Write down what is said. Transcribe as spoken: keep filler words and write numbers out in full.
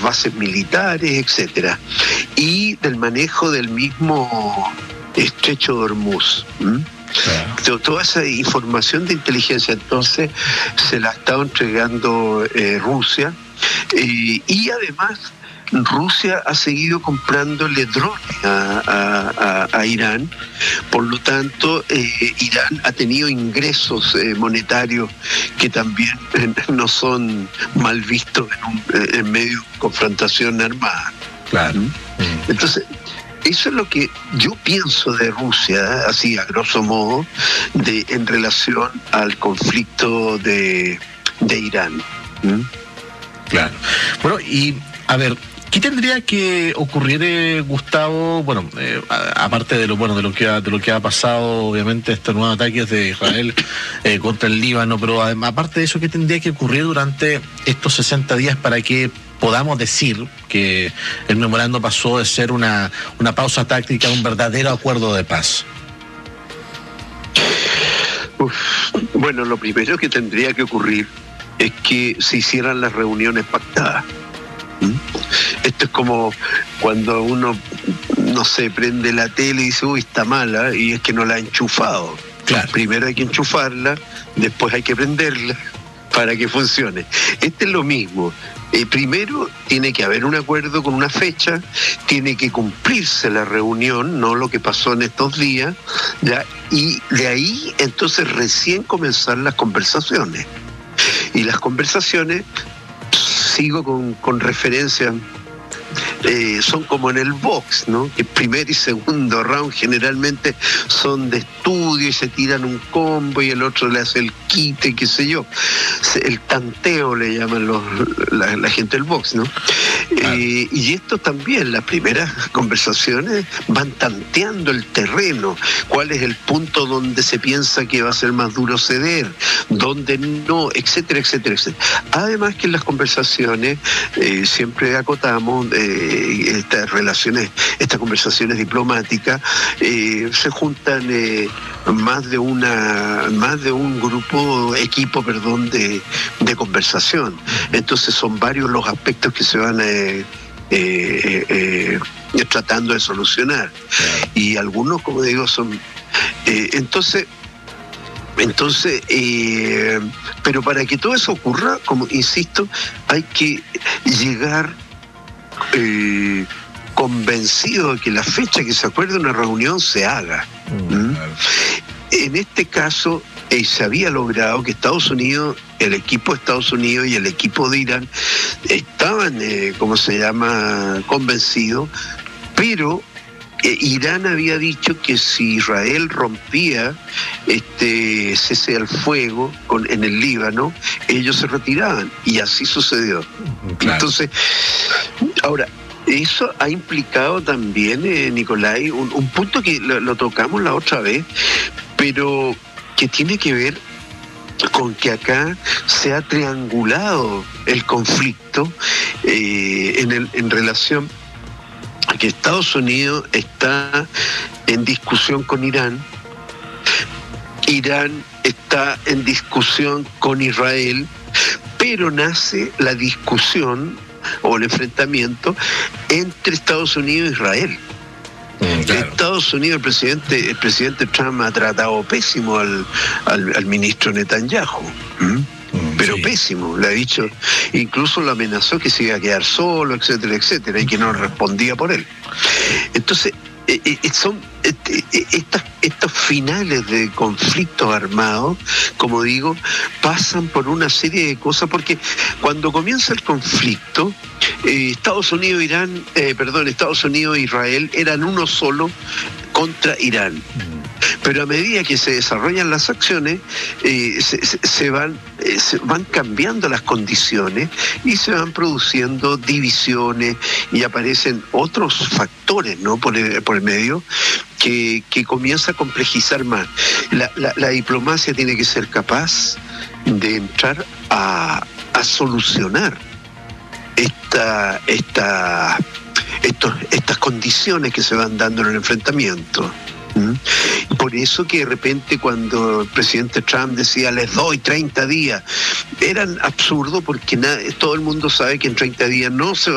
bases militares, etcétera, y del manejo del mismo estrecho de Hormuz. ¿Mm? Claro. Toda esa información de inteligencia entonces se la ha estado entregando eh, Rusia, eh, y además Rusia ha seguido comprándole drones a, a, a, a Irán. Por lo tanto, eh, Irán ha tenido ingresos eh, monetarios que también eh, no son mal vistos en, un, en medio de confrontación armada. Claro. ¿Mm? Entonces, eso es lo que yo pienso de Rusia, así a grosso modo, de, en relación al conflicto de, de Irán. ¿Mm? Claro. Bueno, y a ver, ¿qué tendría que ocurrir, eh, Gustavo? Bueno, eh, a, aparte de lo bueno de lo que ha, de lo que ha pasado, obviamente, estos nuevos ataques de Israel eh, contra el Líbano, pero además, aparte de eso, ¿qué tendría que ocurrir durante estos sesenta días para que podamos decir que el memorando pasó de ser una, una pausa táctica a un verdadero acuerdo de paz? Uf, bueno, lo primero que tendría que ocurrir es que se hicieran las reuniones pactadas. ¿Mm? Esto es como cuando uno, no sé, prende la tele y dice, uy, está mala, y es que no la ha enchufado. Claro. Primero hay que enchufarla, después hay que prenderla para que funcione. Este es lo mismo. Eh, primero tiene que haber un acuerdo con una fecha, tiene que cumplirse la reunión, no lo que pasó en estos días, ¿ya? Y de ahí entonces recién comenzar las conversaciones. Y las conversaciones, sigo con, con referencia, eh, son como en el box, ¿no? Que primer y segundo round generalmente son de estudio y se tiran un combo y el otro le hace el quite, qué sé yo. El tanteo le llaman los, la, la gente del box, ¿no? Claro. Eh, y esto también, las primeras conversaciones van tanteando el terreno, cuál es el punto donde se piensa que va a ser más duro ceder, donde no, etcétera, etcétera, etcétera. Además que en las conversaciones eh, siempre acotamos eh, estas relaciones, estas conversaciones diplomáticas, eh, se juntan eh, más de una, más de un grupo, equipo, perdón, de, de conversación. Entonces son varios los aspectos que se van eh, eh, eh, eh, tratando de solucionar. Y algunos, como digo, son... Eh, entonces... Entonces, eh, pero para que todo eso ocurra, como insisto, hay que llegar eh, convencido de que la fecha que se acuerde una reunión se haga. ¿Mm? En este caso, eh, se había logrado que Estados Unidos, el equipo de Estados Unidos y el equipo de Irán estaban, eh, ¿cómo se llama?, convencidos, pero Eh, Irán había dicho que si Israel rompía este cese al fuego con, en el Líbano, ellos se retiraban, y así sucedió. Claro. Entonces, ahora, eso ha implicado también, eh, Nicolai, un, un punto que lo, lo tocamos la otra vez, pero que tiene que ver con que acá se ha triangulado el conflicto eh, en, el, en relación que Estados Unidos está en discusión con Irán, Irán está en discusión con Israel, pero nace la discusión o el enfrentamiento entre Estados Unidos e Israel. Mm, claro. Estados Unidos, el presidente, el presidente Trump ha tratado pésimo al, al, al ministro Netanyahu. ¿Mm? Pero sí, pésimo, le ha dicho, incluso lo amenazó que se iba a quedar solo, etcétera, etcétera, y que no respondía por él. Entonces, eh, eh, son eh, eh, estas, estos finales de conflictos armados, como digo, pasan por una serie de cosas, porque cuando comienza el conflicto, eh, Estados Unidos, Irán, eh, perdón, Estados Unidos e Israel eran uno solo contra Irán. Pero a medida que se desarrollan las acciones, eh, se, se, se, van, eh, se van cambiando las condiciones y se van produciendo divisiones y aparecen otros factores, ¿no?, por el, por el medio que, que comienza a complejizar más. La, la, la diplomacia tiene que ser capaz de entrar a, a solucionar esta, esta, estos, estas condiciones que se van dando en el enfrentamiento. Por eso que de repente cuando el presidente Trump decía les doy treinta días, eran absurdos, porque nada, todo el mundo sabe que en treinta días no se va